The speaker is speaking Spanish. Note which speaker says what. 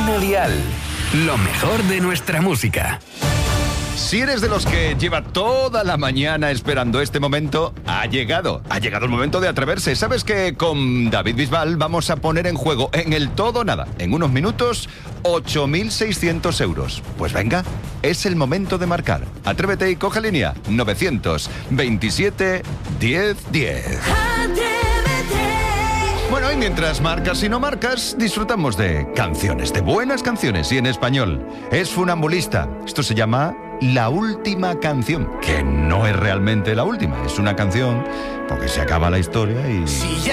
Speaker 1: Cadena Dial. Lo mejor de nuestra música.
Speaker 2: Si eres de los que lleva toda la mañana esperando este momento, ha llegado el momento de atreverse. ¿Sabes que con David Bisbal vamos a poner en juego en el todo o nada, en unos minutos, 8.600 euros? Pues venga, es el momento de marcar. Atrévete y coge línea. 927 10 10. Bueno, y mientras marcas y no marcas, disfrutamos de canciones, de buenas canciones y en español. Es Funambulista. Esto se llama La Última Canción, que no es realmente la última. Es una canción porque se acaba la historia y...
Speaker 3: Si ya